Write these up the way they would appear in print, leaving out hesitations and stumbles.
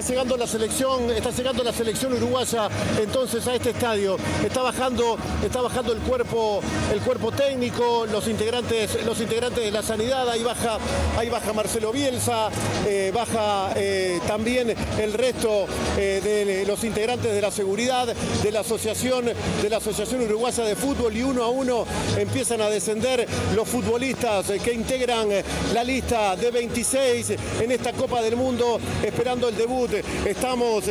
llegando la selección uruguaya entonces a este estadio. Está bajando el cuerpo técnico, los integrantes de la sanidad. Ahí baja Marcelo Bielsa, baja también el resto de los integrantes de la seguridad de la Asociación Uruguaya de Fútbol, y uno a uno empiezan a descender los futbolistas que integran la lista de 26 en esta Copa del Mundo, esperando el debut. Estamos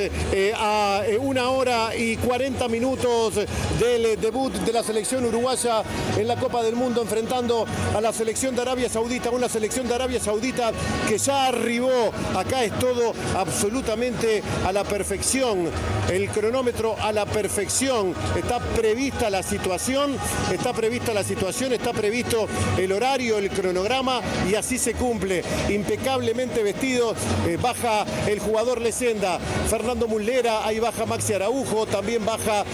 a 1 hora y 40 minutos del debut de la selección uruguaya en la Copa del Mundo, enfrentando a la selección de Arabia Saudita, una selección de Arabia Saudita que ya arribó. Acá es todo absolutamente a la perfección, el cronómetro a la perfección. Está prevista la situación, está previsto el horario, el cronograma, y así se cumple. Impecablemente vestido, baja el jugador leyenda Fernando Muslera, ahí baja Maxi Araujo, también baja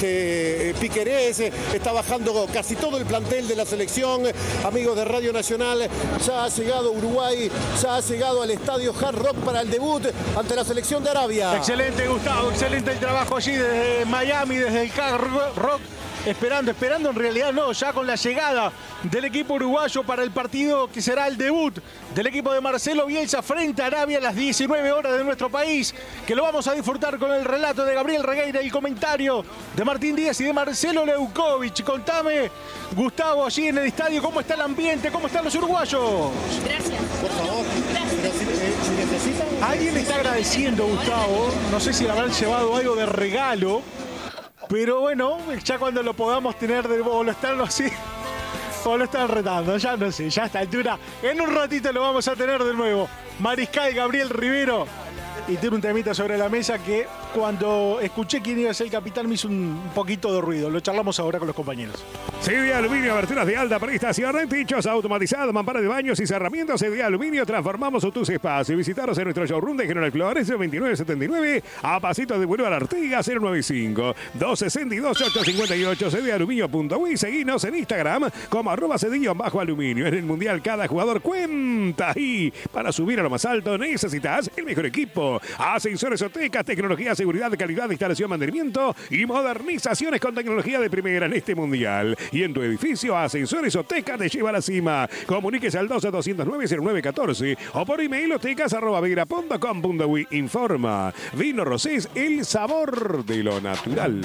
Piquerés, está bajando casi todo el plantel de la selección. Amigos de Radio Nacional, ya ha llegado Uruguay, ya ha llegado al estadio Hard Rock para el debut ante la selección de Arabia. Excelente, Gustavo, excelente el trabajo allí desde Miami, desde el Hard Rock. Esperando en realidad no, ya con la llegada del equipo uruguayo para el partido que será el debut del equipo de Marcelo Bielsa frente a Arabia a las 19 horas de nuestro país, que lo vamos a disfrutar con el relato de Gabriel Regueira y el comentario de Martín Díaz y de Marcelo Leukovic. Contame, Gustavo, allí en el estadio, ¿cómo está el ambiente? ¿Cómo están los uruguayos? Gracias. Por favor, pero si necesitan... Alguien está agradeciendo, Gustavo, no sé si le habrán llevado algo de regalo, pero bueno, ya cuando lo podamos tener de nuevo, lo están así, o lo están retando, ya no sé, ya a esta altura, en un ratito lo vamos a tener de nuevo. Mariscal Gabriel Rivero, y tiene un temita sobre la mesa que cuando escuché quién iba a ser el capitán me hizo un poquito de ruido. Lo charlamos ahora con los compañeros. CDA Aluminio, aberturas de alta prestación, techos automatizados, mamparas de baños y cerramientos. CDA Aluminio, transformamos tus espacios. Visitaros en nuestro showroom de General Flores, 2979, a pasitos de Boulevard Artigas, 095 262 858, cdaaluminio.uy. Seguinos en Instagram como @cd_aluminio. En el Mundial cada jugador cuenta, y para subir a lo más alto necesitas el mejor equipo. Ascensores Oteca, tecnología, seguridad, calidad, instalación, mantenimiento y modernizaciones con tecnología de primera en este Mundial. Y en tu edificio, Ascensores Oteca te lleva a la cima. Comuníquese al 12-209-0914 o por email otecas@vegra.com.uy. Informa. Vino Rosés, el sabor de lo natural.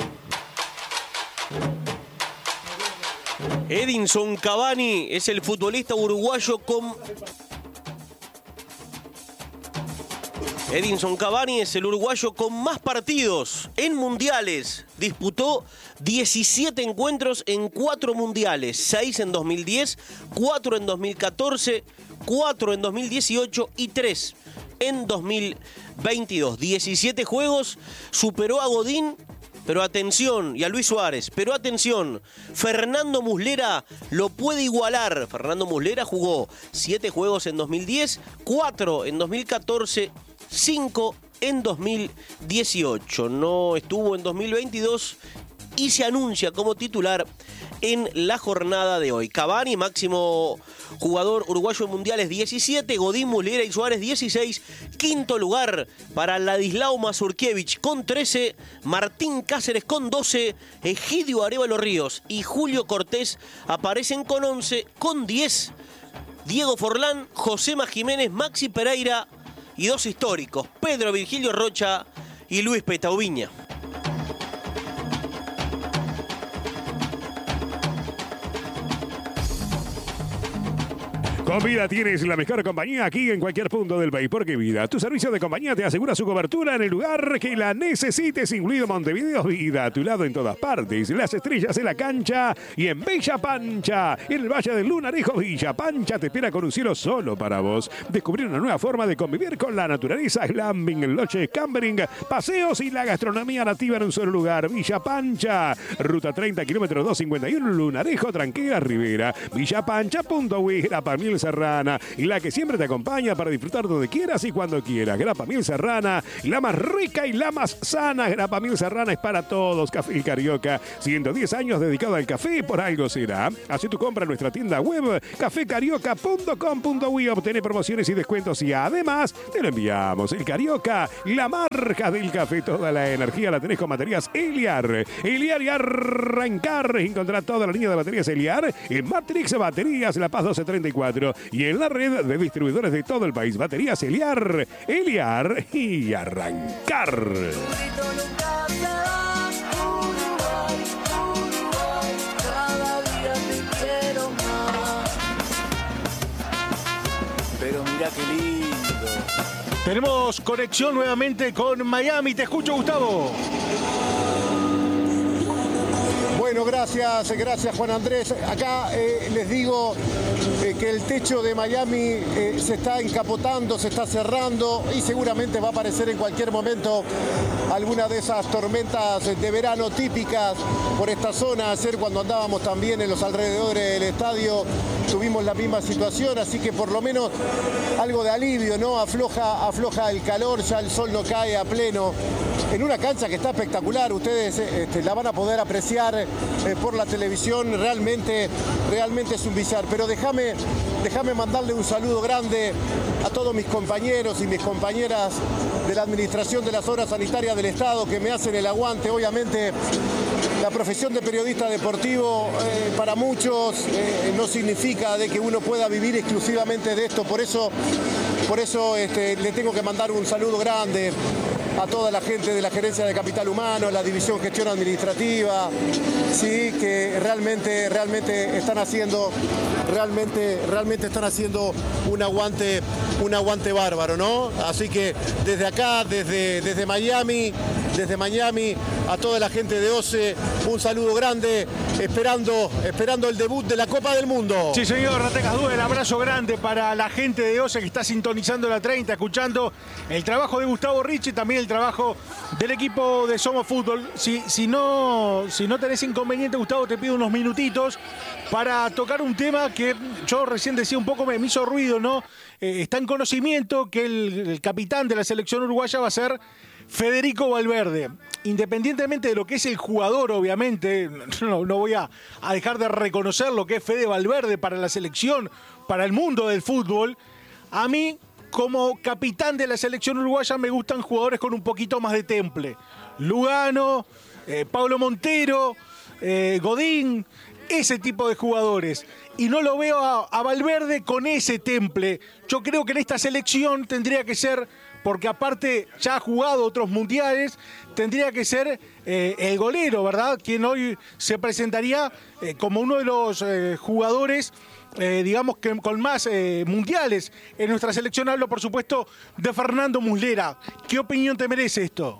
Edinson Cavani es el futbolista uruguayo con... Edinson Cavani es el uruguayo con más partidos en mundiales. Disputó 17 encuentros en 4 mundiales, 6 en 2010, 4 en 2014, 4 en 2018 y 3 en 2022. 17 juegos, superó a Godín, pero atención, y a Luis Suárez, pero atención, Fernando Muslera lo puede igualar. Fernando Muslera jugó 7 juegos en 2010, 4 en 2014, 5 en 2018. No estuvo en 2022 y se anuncia como titular en la jornada de hoy. Cavani, máximo jugador uruguayo en mundiales, 17. Godín, Muslera y Suárez, 16. Quinto lugar para Ladislao Mazurkiewicz con 13. Martín Cáceres con 12. Egidio Arévalo Ríos y Julio Cortés aparecen con 11. Con 10, Diego Forlán, Josema Jiménez, Maxi Pereira y 2 históricos, Pedro Virgilio Rocha y Luis Petauviña. Con Vida tienes la mejor compañía aquí en cualquier punto del país. Porque Vida, tu servicio de compañía te asegura su cobertura en el lugar que la necesites, incluido Montevideo. Vida, a tu lado en todas partes. Las estrellas en la cancha y en Villa Pancha. En el Valle del Lunarejo, Villa Pancha te espera con un cielo solo para vos. Descubrir una nueva forma de convivir con la naturaleza. Glamping, loche, campering, paseos y la gastronomía nativa en un solo lugar. Villa Pancha. Ruta 30, kilómetro 251, Lunarejo, Tranquera, Rivera. Villapancha.uy, la Palmiel Serrana, la que siempre te acompaña para disfrutar donde quieras y cuando quieras. Grapa Miel Serrana, la más rica y la más sana. Grapa Miel Serrana es para todos. Café y Carioca, 110 años dedicado al café, por algo será. Así tu compra en nuestra tienda web cafecarioca.com.uy, obtener promociones y descuentos y además te lo enviamos. El Carioca, la marca del café, toda la energía la tenés con baterías Eliar. Eliar y arrancar. Encontrá toda la línea de baterías Eliar en Matrix Baterías La Paz 1234 y en la red de distribuidores de todo el país. Baterías Eliar, Eliar y arrancar. Pero mirá qué lindo. Tenemos conexión nuevamente con Miami. Te escucho, Gustavo. Bueno, gracias Juan Andrés. Acá les digo que el techo de Miami se está encapotando, se está cerrando y seguramente va a aparecer en cualquier momento alguna de esas tormentas de verano típicas por esta zona. Ayer cuando andábamos también en los alrededores del estadio tuvimos la misma situación, así que por lo menos algo de alivio, ¿no? Afloja el calor, ya el sol no cae a pleno. En una cancha que está espectacular, ustedes la van a poder apreciar por la televisión, realmente es un billar. Pero déjame mandarle un saludo grande a todos mis compañeros y mis compañeras de la Administración de las Obras Sanitarias del Estado que me hacen el aguante. Obviamente la profesión de periodista deportivo para muchos no significa de que uno pueda vivir exclusivamente de esto, por eso le tengo que mandar un saludo grande a toda la gente de la Gerencia de Capital Humano, la División Gestión Administrativa, sí, que realmente están haciendo un aguante bárbaro, ¿no? Así que desde acá, desde Miami, a toda la gente de OCE, un saludo grande, esperando el debut de la Copa del Mundo. Sí, señor, no tengas duda, el abrazo grande para la gente de OCE que está sintonizando la 30, escuchando el trabajo de Gustavo Ricci, también el trabajo del equipo de Somos Fútbol. Si no tenés inconveniente, Gustavo, te pido unos minutitos para tocar un tema que yo recién decía un poco, me hizo ruido, ¿no? Está en conocimiento que el capitán de la selección uruguaya va a ser Federico Valverde. Independientemente de lo que es el jugador, obviamente, no voy a dejar de reconocer lo que es Fede Valverde para la selección, para el mundo del fútbol. A mí, como capitán de la selección uruguaya, me gustan jugadores con un poquito más de temple. Lugano, Pablo Montero, Godín, ese tipo de jugadores. Y no lo veo a Valverde con ese temple. Yo creo que en esta selección tendría que ser, porque aparte ya ha jugado otros mundiales, tendría que ser el golero, ¿verdad? Quien hoy se presentaría como uno de los jugadores, digamos, que con más mundiales en nuestra selección. Hablo, por supuesto, de Fernando Muslera. ¿Qué opinión te merece esto?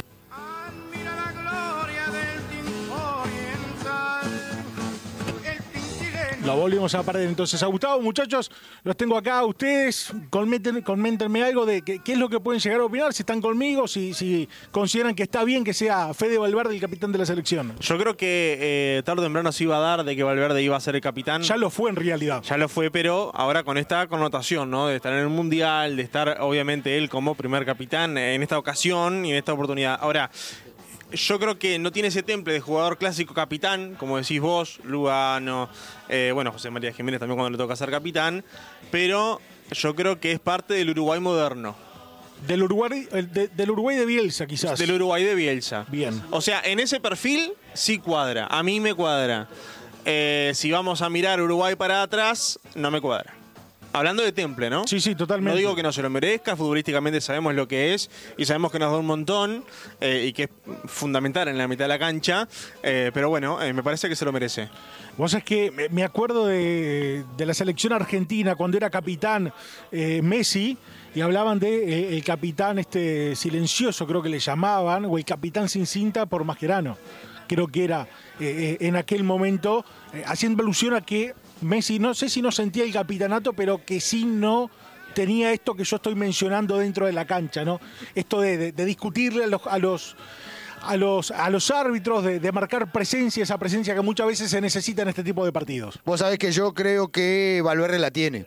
Lo volvimos a perder entonces a Gustavo. Muchachos, los tengo acá. Ustedes coméntenme algo de qué es lo que pueden llegar a opinar, si están conmigo, si consideran que está bien que sea Fede Valverde el capitán de la selección. Yo creo que tarde o temprano se iba a dar de que Valverde iba a ser el capitán. Ya lo fue en realidad. Ya lo fue, pero ahora con esta connotación, ¿no? De estar en el Mundial, de estar obviamente él como primer capitán en esta ocasión y en esta oportunidad. Ahora, yo creo que no tiene ese temple de jugador clásico capitán, como decís vos, Lugano, José María Jiménez también cuando le toca ser capitán, pero yo creo que es parte del Uruguay moderno. Del Uruguay de Bielsa, quizás. Del Uruguay de Bielsa. Bien. O sea, en ese perfil sí cuadra, a mí me cuadra. Si vamos a mirar Uruguay para atrás, no me cuadra. Hablando de temple, ¿no? Sí, totalmente. No digo que no se lo merezca, futbolísticamente sabemos lo que es y sabemos que nos da un montón y que es fundamental en la mitad de la cancha, pero bueno, me parece que se lo merece. Vos es que me acuerdo de la selección argentina cuando era capitán Messi y hablaban de el capitán silencioso, creo que le llamaban, o el capitán sin cinta por Mascherano. Creo que era en aquel momento, haciendo alusión a que Messi, no sé si no sentía el capitanato, pero que sí no tenía esto que yo estoy mencionando dentro de la cancha, ¿no? Esto de discutirle a los árbitros, de marcar presencia, esa presencia que muchas veces se necesita en este tipo de partidos. Vos sabés que yo creo que Valverde la tiene.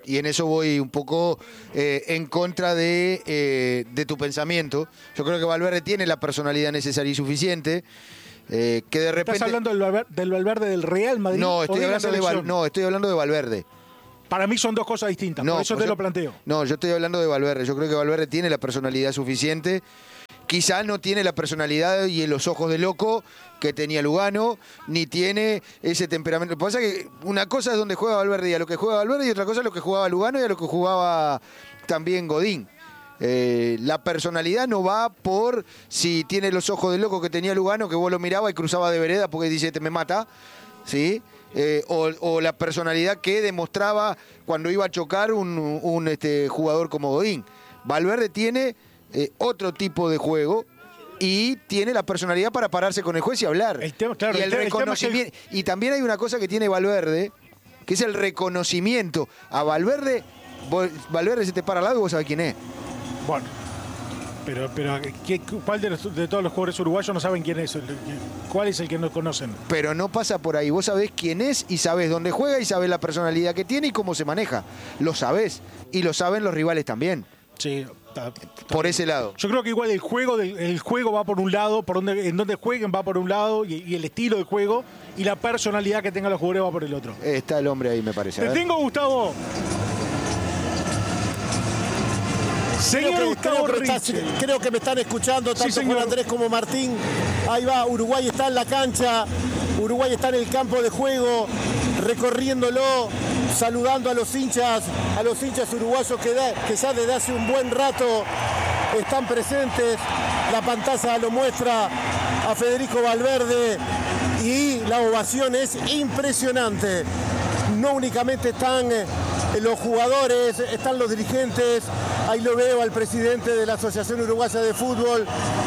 y en eso voy un poco en contra de tu pensamiento. Yo creo que Valverde tiene la personalidad necesaria y suficiente. Que de repente... ¿Estás hablando del Valverde del Real Madrid? No, estoy hablando de Valverde. Para mí son dos cosas distintas, por eso te lo planteo. No, yo estoy hablando de Valverde. Yo creo que Valverde tiene la personalidad suficiente. Quizá no tiene la personalidad y los ojos de loco que tenía Lugano, ni tiene ese temperamento. Lo que pasa es que una cosa es donde juega Valverde y a lo que juega Valverde, y otra cosa es lo que jugaba Lugano y a lo que jugaba también Godín. La personalidad no va por si tiene los ojos de loco que tenía Lugano, que vos lo mirabas y cruzaba de vereda porque dice, te me mata, ¿sí? O la personalidad que demostraba cuando iba a chocar un jugador como Godín. Valverde tiene otro tipo de juego y tiene la personalidad para pararse con el juez y hablar. Y también hay una cosa que tiene Valverde, que es el reconocimiento. A Valverde se te para al lado y vos sabés quién es. Bueno, pero ¿cuál de todos los jugadores uruguayos no saben quién es? ¿Cuál es el que no conocen? Pero no pasa por ahí. Vos sabés quién es y sabés dónde juega y sabés la personalidad que tiene y cómo se maneja. Lo sabés. Y lo saben los rivales también. Sí, por ese lado. Yo creo que igual el juego va por un lado, en donde jueguen va por un lado, y el estilo de juego y la personalidad que tengan los jugadores va por el otro. Está el hombre ahí, me parece. Te tengo, Gustavo. Creo que me están escuchando tanto Juan Andrés como Martín. Ahí va, Uruguay está en la cancha, Uruguay está en el campo de juego, recorriéndolo, saludando a los hinchas uruguayos que ya desde hace un buen rato están presentes. La pantalla lo muestra a Federico Valverde y la ovación es impresionante. No únicamente están los jugadores, están los dirigentes. Ahí lo veo al presidente de la Asociación Uruguaya de Fútbol,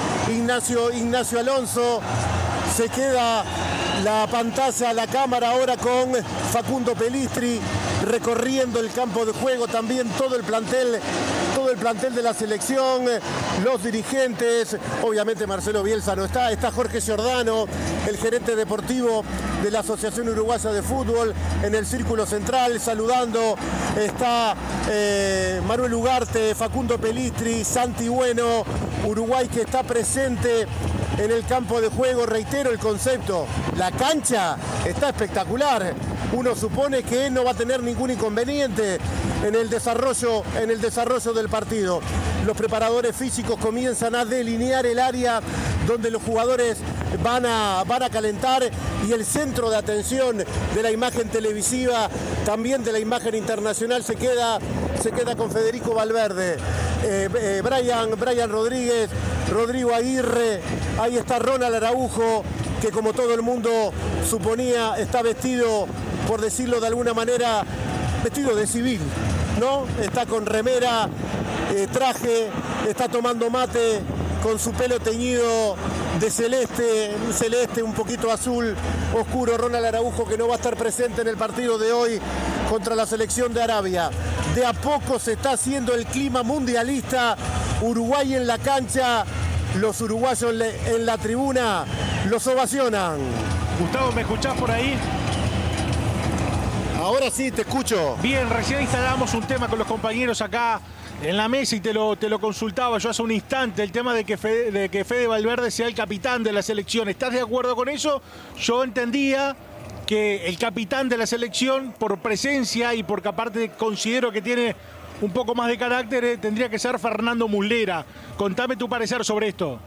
Ignacio Alonso. Se queda la pantalla, la cámara ahora con Facundo Pelistri recorriendo el campo de juego, también todo el plantel de la selección, los dirigentes, obviamente Marcelo Bielsa no está Jorge Giordano, el gerente deportivo de la Asociación Uruguaya de Fútbol, en el círculo central saludando, está Manuel Ugarte, Facundo Pelistri, Santi Bueno, Uruguay que está presente en el campo de juego. Reitero el concepto, la cancha está espectacular. Uno supone que no va a tener ningún inconveniente en el desarrollo del partido. Los preparadores físicos comienzan a delinear el área donde los jugadores van a calentar, y el centro de atención de la imagen televisiva, también de la imagen internacional, se queda con Federico Valverde. Brian Rodríguez, Rodrigo Aguirre, ahí está Ronald Araujo, que como todo el mundo suponía está vestido, por decirlo de alguna manera, vestido de civil, ¿no? Está con remera, traje, está tomando mate, con su pelo teñido de celeste, un celeste un poquito azul oscuro. Ronald Araujo, que no va a estar presente en el partido de hoy contra la selección de Arabia. De a poco se está haciendo el clima mundialista. Uruguay en la cancha, los uruguayos en la tribuna los ovacionan. Gustavo, ¿me escuchás por ahí? Ahora sí, te escucho. Bien, recién instalamos un tema con los compañeros acá en la mesa y te lo consultaba yo hace un instante, el tema de que Fede Valverde sea el capitán de la selección. ¿Estás de acuerdo con eso? Yo entendía que el capitán de la selección, por presencia y porque aparte considero que tiene un poco más de carácter, tendría que ser Fernando Muslera. Contame tu parecer sobre esto.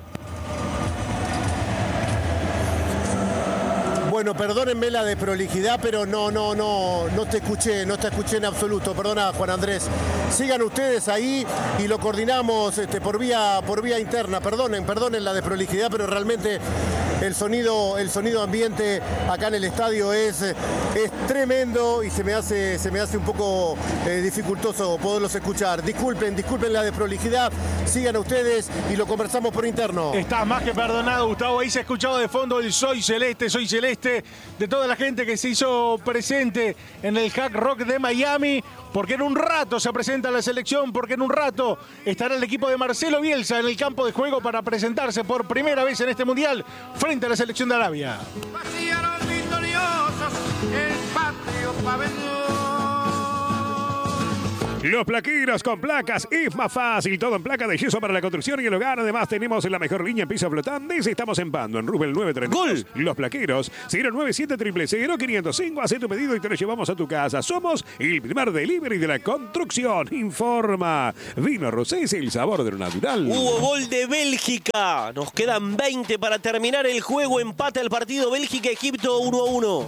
Bueno, perdónenme la desprolijidad, pero no te escuché en absoluto. Perdona, Juan Andrés. Sigan ustedes ahí y lo coordinamos por vía interna. Perdonen la desprolijidad, pero realmente el sonido ambiente acá en el estadio es tremendo y se me hace un poco dificultoso poderlos escuchar. Disculpen la desprolijidad. Sigan ustedes y lo conversamos por interno. Estás más que perdonado, Gustavo. Ahí se ha escuchado de fondo el Soy Celeste, de toda la gente que se hizo presente en el Hard Rock de Miami, porque en un rato se presenta la selección, porque en un rato estará el equipo de Marcelo Bielsa en el campo de juego para presentarse por primera vez en este Mundial frente a la selección de Arabia. Vaciaron victoriosos el patrio pabellón. Los plaqueros con placas es más fácil. Todo en placa de yeso para la construcción y el hogar. Además, tenemos la mejor línea en pisos flotantes. Estamos en Pando, en Rubel 932. ¡Gol! Los plaqueros, 097 505. Haz tu pedido y te lo llevamos a tu casa. Somos el primer delivery de la construcción. Informa. Vino Rosé es el sabor de lo natural. Hubo gol de Bélgica. Nos quedan 20 para terminar el juego. Empata el partido Bélgica-Egipto 1-1.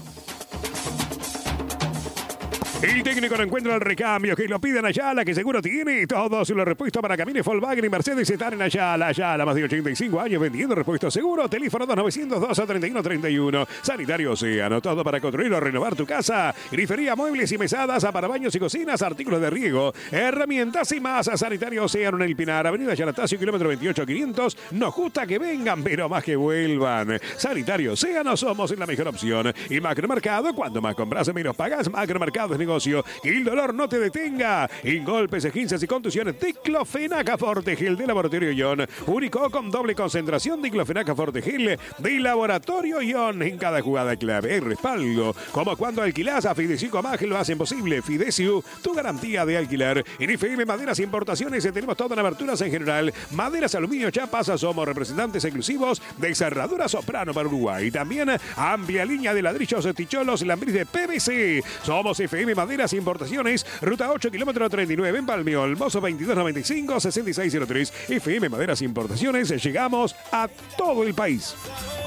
El técnico no encuentra el recambio, que lo piden Ayala, que seguro tiene todos los repuestos para camiones Volkswagen y Mercedes están en Ayala. Ayala, más de 85 años vendiendo repuestos seguros. Teléfono 2902-3131. Sanitario Océano, todo para construir o renovar tu casa. Grifería, muebles y mesadas, para baños y cocinas, artículos de riego, herramientas y más. Sanitario Océano en el Pinar, Avenida Yanatacio, kilómetro 28500. Nos gusta que vengan, pero más que vuelvan. Sanitario Océano, somos la mejor opción. Y Macromercado, cuando más compras, menos pagas. Macromercado es negocio. Que el dolor no te detenga. En golpes, esguinces y contusiones, Diclofenac Forte Gel de Laboratorio Ion. Único con doble concentración, Diclofenac Forte Gel de Laboratorio Ion. En cada jugada clave, respaldo. Como cuando alquilás, a Fidesiu Comag lo hacen posible. Fidesiu, tu garantía de alquiler. En FM Maderas Importaciones tenemos todo en aberturas en general. Maderas, aluminio, chapas. Somos representantes exclusivos de Cerradura Soprano para Uruguay. También amplia línea de ladrillos, ticholos, lambris de PVC. Somos FM Maderas Importaciones, ruta 8, kilómetro 39 en Palmiol, Mozo 2295-6603. FM Maderas Importaciones, llegamos a todo el país.